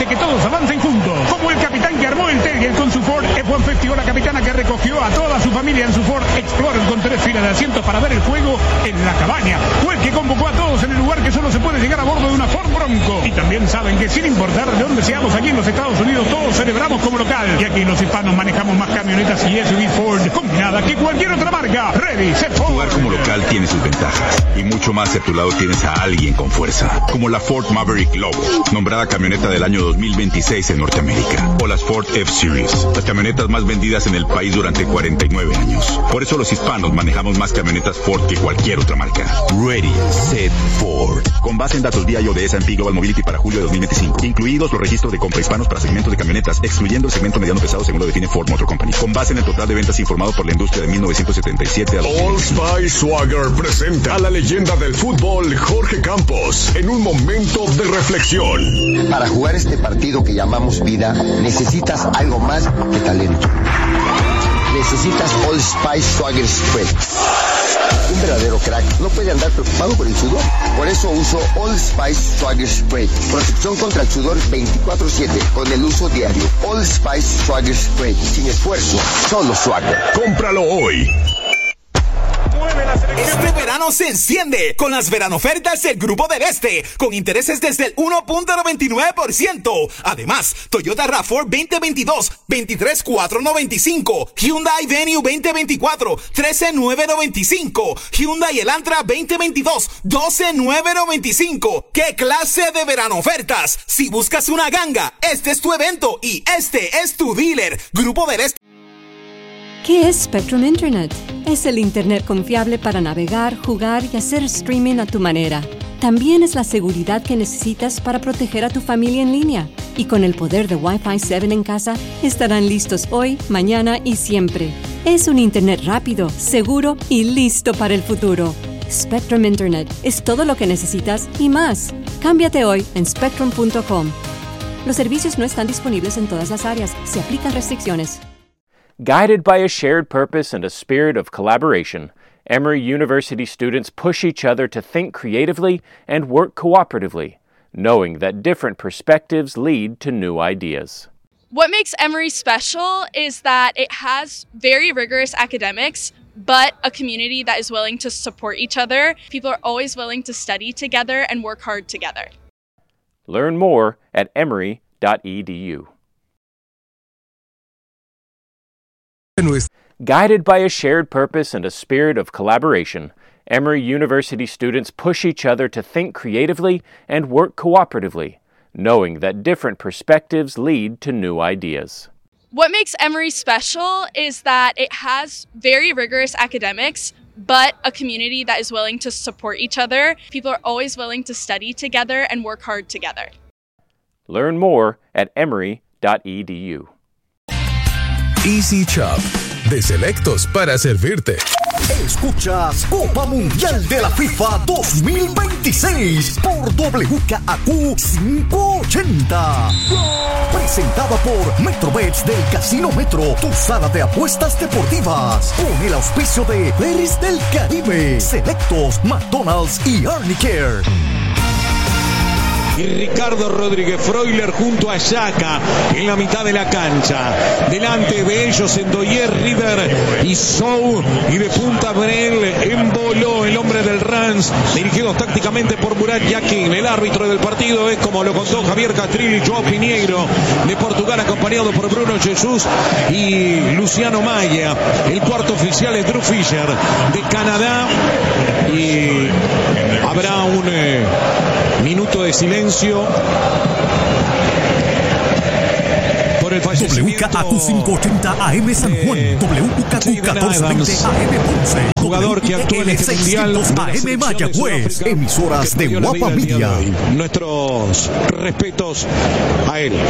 que todos avancen juntos. Como el capitán que armó el Tailgate con su Ford F1 Festival, la capitana que recogió a toda su familia en su Ford Explorer con 3 filas de asientos para ver el juego en la cabaña. O el que convocó a todos en el lugar que solo se puede llegar a bordo de una Ford Bronco. Y también saben que sin importar de dónde seamos aquí en los Estados Unidos, todos celebramos como local. Y aquí los hispanos manejamos más camionetas y SUV Ford combinada que cualquier otra marca. Ready, set Ford. Jugar como local tiene sus ventajas. Y mucho más si a tu lado tienes a alguien con fuerza. Como la Ford Maverick Lobo, nombrada camioneta del año 2026 en Norteamérica. O las Ford F-Series, las camionetas más vendidas en el país durante 49 años. Por eso los hispanos manejamos más camionetas Ford que cualquier otra marca. Ready, set Ford. Con base en datos BIO de S&P Global Mobility para julio de 2025. Incluidos los registros de compra hispanos para segmentos de camionetas, excluyendo el segmento mediano pesado según lo define Ford Motor Company. Con base en el total de ventas informado por la industria de 1977 a 2025. Old Spice Swagger presenta a la leyenda del fútbol Jorge Campos en un momento de reflexión. Para jugar este partido que llamamos vida, necesitas algo más que talento. Necesitas Old Spice Swagger Spray. Un verdadero crack no puede andar preocupado por el sudor. Por eso uso Old Spice Swagger Spray. Protección contra el sudor 24/7 con el uso diario. Old Spice Swagger Spray. Sin esfuerzo, solo Swagger. Cómpralo hoy. Este verano se enciende con las veranofertas del Grupo del Este, con intereses desde el 1.99%. Además, Toyota RAV4 2022, 23,495. Hyundai Venue 2024, 13,995. Hyundai Elantra 2022, 12,995. ¿Qué clase de veranofertas? Si buscas una ganga, este es tu evento y este es tu dealer. Grupo del Este. ¿Qué es Spectrum Internet? Es el Internet confiable para navegar, jugar y hacer streaming a tu manera. También es la seguridad que necesitas para proteger a tu familia en línea. Y con el poder de Wi-Fi 7 en casa, estarán listos hoy, mañana y siempre. Es un Internet rápido, seguro y listo para el futuro. Spectrum Internet es todo lo que necesitas y más. Cámbiate hoy en spectrum.com. Los servicios no están disponibles en todas las áreas. Se aplican restricciones. Guided by a shared purpose and a spirit of collaboration, Emory University students push each other to think creatively and work cooperatively, knowing that different perspectives lead to new ideas. What makes Emory special is that it has very rigorous academics, but a community that is willing to support each other. People are always willing to study together and work hard together. Learn more at emory.edu. Guided by a shared purpose and a spirit of collaboration, Emory University students push each other to think creatively and work cooperatively, knowing that different perspectives lead to new ideas. What makes Emory special is that it has very rigorous academics, but a community that is willing to support each other. People are always willing to study together and work hard together. Learn more at emory.edu. Easy Chop, de selectos para servirte. Escuchas Copa Mundial de la FIFA 2026 por WKAQ 580. Presentada por Metrobets del Casino Metro, tu sala de apuestas deportivas. Con el auspicio de Ferries del Caribe, Selectos, McDonald's y Arnicare. Y Ricardo Rodríguez Freuler junto a Xhaka en la mitad de la cancha. Delante de ellos Endoyer, River y Sou. Y de punta Brel, Embolo, el hombre del Rans, dirigidos tácticamente por Murat Yakin. El árbitro del partido es, como lo contó Javier Castrilli, João Pinheiro de Portugal, acompañado por Bruno Jesús y Luciano Maya. El cuarto oficial es Drew Fisher de Canadá. Y habrá un minuto de silencio por el fallecimiento. WKAQ 580 AM San Juan, WKAQ 1420 AM Ponce, jugador que actúa en este mundial, AM Mayagüez, emisoras de Guapa Media. Nuestros respetos a él.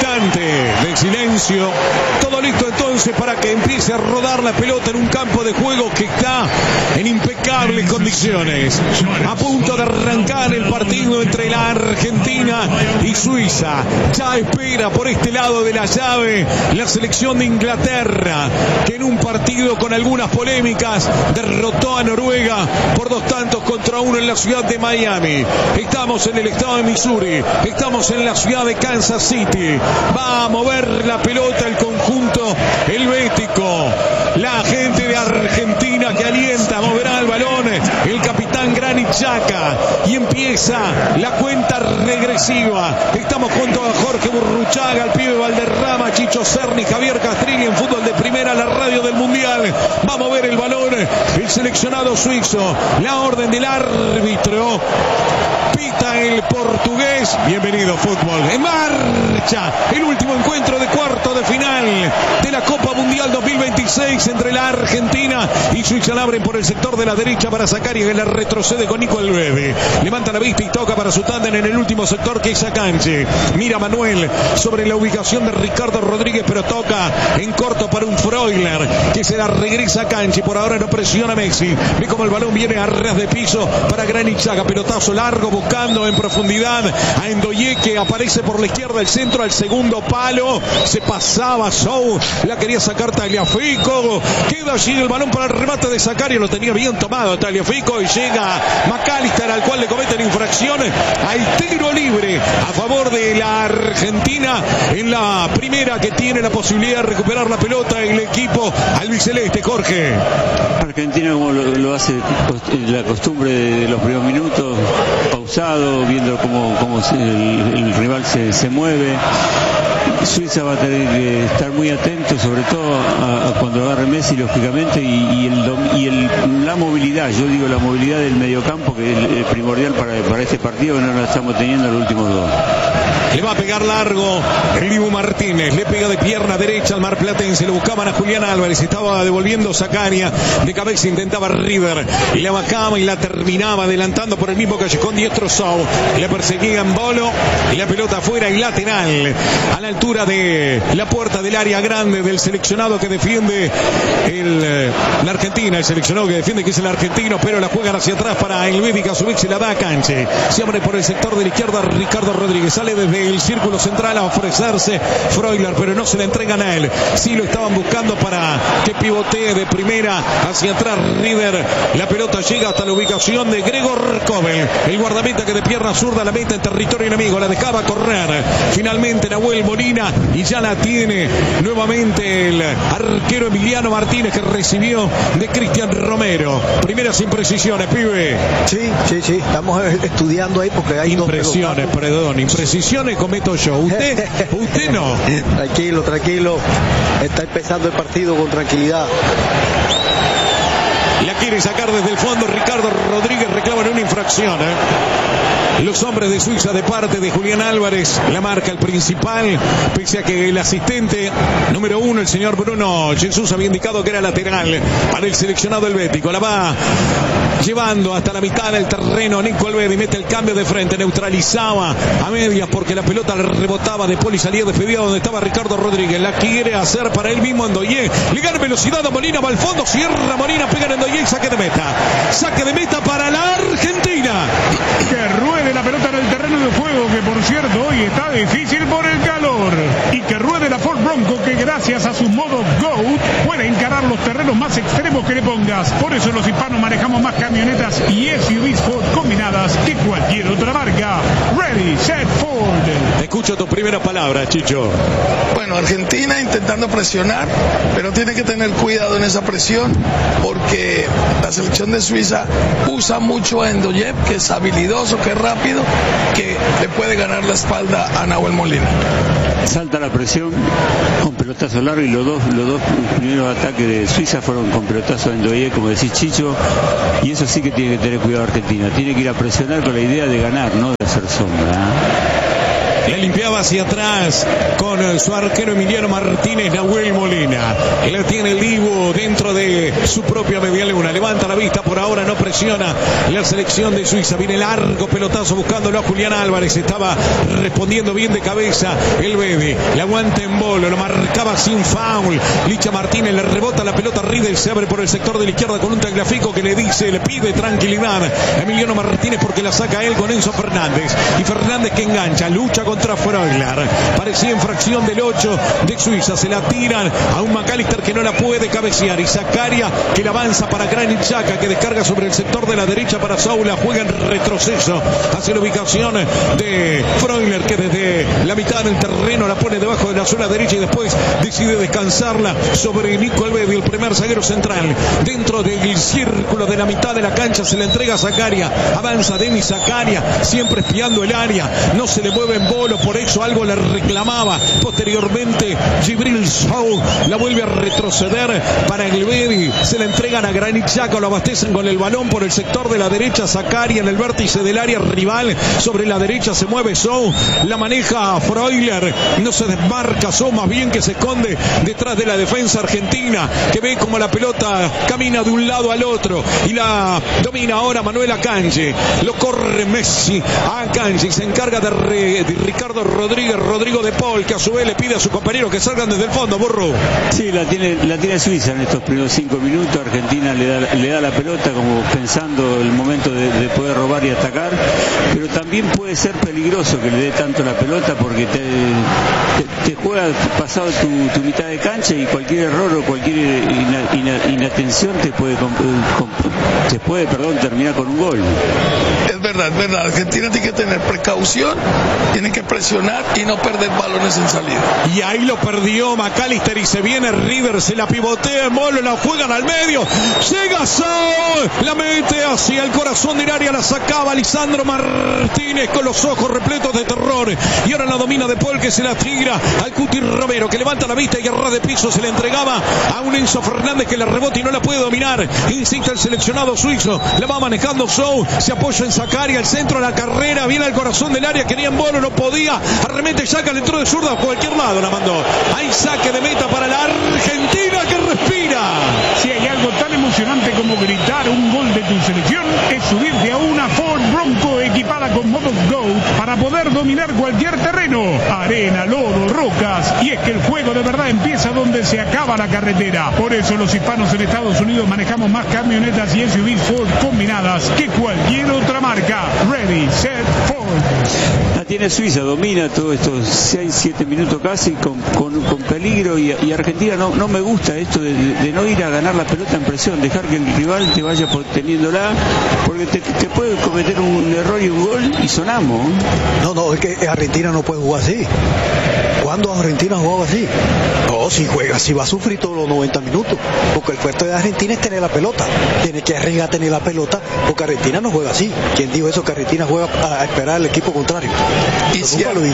instante de silencio. Todo listo entonces para que empiece a rodar la pelota en un campo de juego que está en impecables condiciones. A punto de arrancar el partido entre la Argentina y Suiza. Ya espera por este lado de la llave la selección de Inglaterra, que en un partido con algunas polémicas derrotó a Noruega por 2-1 en la ciudad de Miami. Estamos en el estado de Missouri, estamos en la ciudad de Kansas City. Va a mover la pelota el conjunto helvético. La gente de Argentina que alienta, moverá el balón el capitán Granit Xhaka y empieza la cuenta regresiva. Estamos junto a Jorge Burruchaga, el pibe Valderrama, Chicho Serni, Javier Castrilli en Fútbol de Primera, la radio del Mundial. Va a mover el balón el seleccionado suizo. La orden del árbitro. Pita el portugués. Bienvenido fútbol. En marcha el último encuentro de cuarto de final de la Copa Mundial 2026 entre la Argentina y Suiza. La abren por el sector de la derecha para Zaccaria, que la retrocede con Nico Elvedi. Levanta la vista y toca para su tándem en el último sector, que es Akanji. Mira Manuel sobre la ubicación de Ricardo Rodríguez, pero toca en corto para un Freuler que se la regresa a Akanji. Por ahora no presiona Messi. Ve como el balón viene a ras de piso para Granit Xhaka. Pelotazo largo buscando en profundidad a Endoye, que aparece por la izquierda del centro al segundo palo. Se pasaba Sou, la quería sacar Tagliafico. Queda allí el balón para el remate de Zaccaria. Lo tenía bien tomado Tagliafico y llega McAllister, al cual le cometen infracciones. Hay tiro libre a favor de la Argentina en la primera, que tiene la posibilidad de recuperar la pelota el equipo albiceleste. Jorge. Argentina, como lo hace la costumbre de los primeros minutos, pausado, viendo cómo el rival se mueve. Suiza va a tener que estar muy atento, sobre todo a cuando agarre Messi, lógicamente, y la movilidad, yo digo la movilidad del mediocampo, que es primordial para este partido, que no la estamos teniendo en los últimos dos. Le va a pegar largo el Dibu Martínez, le pega de pierna derecha al marplatense, lo buscaban a Julián Álvarez, estaba devolviendo Zaccaria, de cabeza intentaba River, y la bajaba y la terminaba adelantando por el mismo callejón diestro Sou, le perseguían Bolo, y la pelota afuera y lateral, a la altura de la puerta del área grande del seleccionado que defiende la Argentina, el seleccionado que defiende, que es el argentino, pero la juegan hacia atrás para Elvedi, que a su vez se la da a Canche, se abre por el sector de la izquierda Ricardo Rodríguez, sale desde el círculo central a ofrecerse Freuler, pero no se la entregan a él. Sí lo estaban buscando para que pivotee de primera hacia atrás River. La pelota llega hasta la ubicación de Gregor Kobel, el guardameta que de pierna zurda la mete en territorio enemigo, la dejaba correr. Finalmente Nahuel Molina, y ya la tiene nuevamente el arquero Emiliano Martínez, que recibió de Cristian Romero. Primeras imprecisiones, pibe. Sí, estamos estudiando ahí porque hay impresiones, perdón, imprecisiones cometo yo. Usted no. Tranquilo. Está empezando el partido con tranquilidad. La quiere sacar desde el fondo Ricardo Rodríguez, reclaman una infracción. Los hombres de Suiza de parte de Julián Álvarez, la marca el principal, pese a que el asistente número 1, el señor Bruno Jesús, había indicado que era lateral para el seleccionado helvético. La va llevando hasta la mitad del terreno Nico Elvedi, mete el cambio de frente, neutralizaba a medias porque la pelota le rebotaba de Poli, salía despedida donde estaba Ricardo Rodríguez, la quiere hacer para él mismo Endoye, le gana velocidad a Molina, va al fondo, cierra Molina, pega en Endoye y saque de meta para la Argentina. Que ruede la pelota en el terreno de juego, que por cierto hoy está difícil por el calor, y que ruede la Ford Bronco, que gracias a su modo GOAT puede encarar los terrenos más extremos que le pongas. Por eso los hispanos manejamos más camionetas y SUVs Ford combinadas que cualquier otra marca. Ready, set, Ford. Te escucho tu primera palabra, Chicho. Bueno, Argentina intentando presionar, pero tiene que tener cuidado en esa presión, porque la selección de Suiza usa mucho a Endoye, que es habilidoso, que es rápido, que le puede ganar la espalda a Nahuel Molina. Salta la presión con pelotazo largo, y los dos primeros ataques de Suiza fueron con pelotazo de Endoye, como decís, Chicho, y eso sí que tiene que tener cuidado Argentina, tiene que ir a presionar con la idea de ganar, no de hacer sombra. La limpiaba hacia atrás con su arquero Emiliano Martínez, Nahuel Molina. La tiene el Dibu dentro de su propia media luna. Levanta la vista, por ahora no presiona la selección de Suiza. Viene largo pelotazo buscándolo a Julián Álvarez. Estaba respondiendo bien de cabeza el Bebe. Le aguanta en bolo, lo marcaba sin foul. Licha Martínez le rebota la pelota. Riedel se abre por el sector de la izquierda con un Tagliafico que le pide tranquilidad a Emiliano Martínez porque la saca él con Enzo Fernández. Y Fernández que engancha, lucha contra Freuler. Parecía infracción del 8 de Suiza. Se la tiran a un McAllister que no la puede cabecear. Y Zakaria que la avanza para Granit Xhaka que descarga sobre el sector de la derecha para Saula. Juega en retroceso hacia la ubicación de Freuler que desde la mitad del terreno la pone debajo de la suela derecha y después decide descansarla sobre Nico Elvedi, el primer zaguero central. Dentro del círculo de la mitad de la cancha se le entrega a Zakaria. Avanza Denis Zakaria, siempre espiando el área. No se le mueve en bolo, por eso algo le reclamaba. Posteriormente Djibril Sow la vuelve a retroceder para Elvedi. Se la entregan a Granit Xhaka, lo abastecen con el balón por el sector de la derecha. Zakaria en el vértice del área rival. Sobre la derecha se mueve Sow, la maneja Freuler. No se desmarca Sow, más bien que se esconde detrás de la defensa argentina, que ve como la pelota camina de un lado al otro y la domina ahora Manuel Akanji. Lo corre Messi a Akanji y se encarga de Ricardo Rodríguez, Rodrigo de Paul, que a su vez le pide a sus compañeros que salgan desde el fondo. Burro. Sí, la tiene Suiza en estos primeros 5 minutos. Argentina le da la pelota como pensando el momento de poder robar y atacar, pero también puede ser peligroso que le dé tanto la pelota porque te juega pasado tu mitad de cancha y cualquier error o cualquier inatención te puede terminar con un gol. Es verdad. Argentina tiene que tener precaución, tiene que presionar y no perder balones en salida. Y ahí lo perdió McAllister y se viene River, se la pivotea en bolo, la juegan al medio. Llega Sow, la mete hacia el corazón del área, la sacaba Lisandro Martínez con los ojos repletos de terror. Y ahora la domina de Paul que se la tira al Cuti Romero que levanta la vista y a ras de piso se le entregaba a un Enzo Fernández que la rebota y no la puede dominar. Insiste el seleccionado suizo, la va manejando Sow, se apoya en Zakaria, al centro a la carrera, viene al corazón del área, quería en bolo, no podía, arremete Xhaka, le entró de zurda a cualquier lado, la mandó. Hay saque de meta para la Argentina que respira. Si hay algo tan emocionante como gritar un gol de tu selección, es subirte a una Ford Bronco equipada con modo Go para poder dominar cualquier terreno, arena, lodo, rocas, y es que el juego de verdad empieza donde se acaba la carretera. Por eso los hispanos en Estados Unidos manejamos más camionetas y SUVs Ford combinadas que cualquier otra marca. Ready, set, Ford. La tiene Suiza, domina todos estos 6-7 minutos casi con peligro y Argentina no me gusta esto de no ir a ganar la pelota en presión, dejar que el rival te vaya teniéndola, porque te puede cometer un error y un gol y sonamos. No, es que Argentina no puede jugar así. ¿Cuándo Argentina jugaba así? No, si juega así va a sufrir todos los 90 minutos, porque el fuerte de Argentina es tener la pelota, tiene que arriesgar a tener la pelota, porque Argentina no juega así. ¿Quién dijo eso? Que Argentina juega a esperar al equipo contrario. Y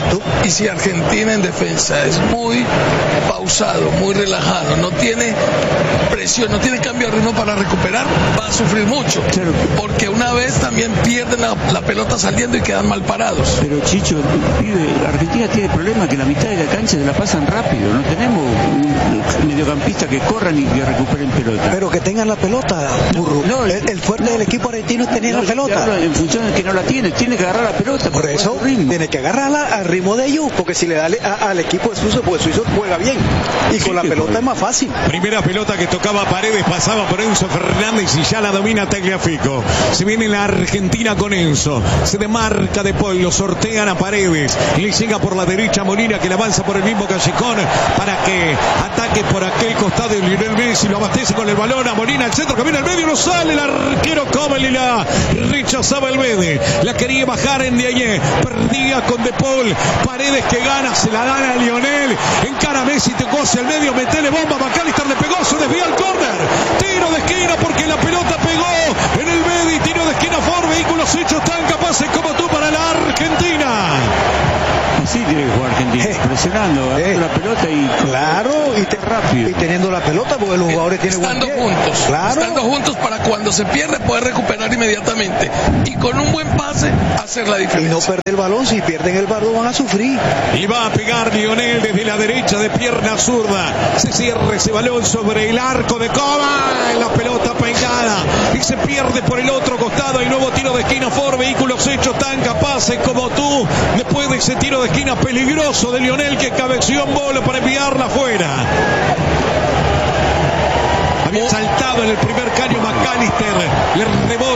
si Argentina en defensa es muy pausado, muy relajado, no tiene presión, no tiene cambio de ritmo para recuperar, va a sufrir mucho, porque una vez también pierden la pelota saliendo y quedan mal parados. Pero Chicho, Argentina tiene problema que la mitad de la cancha se la pasan rápido, no tenemos mediocampistas que corran y que recuperen pelota. Pero que tengan la pelota, burro. No, el fuerte del equipo argentino es tener la pelota. En función de que no la tiene que agarrar la pelota. Por eso tiene que agarrarla al ritmo de ellos, porque si le da al equipo de Suizo, pues Suizo juega bien y con la pelota es más fácil. Primera pelota que tocaba Paredes, pasaba por Enzo Fernández y ya la domina Tagliafico. Se viene la Argentina con Enzo, se demarca de Paul, lo sortean a Paredes, le llega por la derecha Molina que le avanza por el mismo callejón para que ataque por aquel costado de Lionel Messi, lo abastece con el balón a Molina, al centro, camina al medio, no sale el arquero Comel y la rechazaba el Bede, la quería bajar en Diaye, perdía con De Paul, Paredes que gana, se la dan a Lionel, encara Messi, tocó hacia el medio, metele bomba, McAllister le pegó, se desvía al córner, tiro de esquina porque la pelota pegó en el Bede, tiro de esquina Ford, vehículos hechos tan capaces como tú para la Argentina. Así tiene que jugar Argentina, presionando, agarrando la pelota y claro, rápido. Y teniendo la pelota, porque los jugadores tienen estando juntos, claro. Estando juntos para cuando se pierde poder recuperar inmediatamente y con un buen pase hacer la diferencia. Y no perder el balón, si pierden el balón van a sufrir. Y va a pegar Lionel desde la derecha de pierna zurda. Se cierra ese balón sobre el arco de Coba. La pelota pegada y se pierde por el otro costado. Hay nuevo tiro de esquina. Ford Vehículos hechos tan capaces como tú. Después de ese tiro de esquina peligroso de Lionel que cabeció en bola para enviarla afuera. Había saltado en el primer caño McAllister. Le rebota.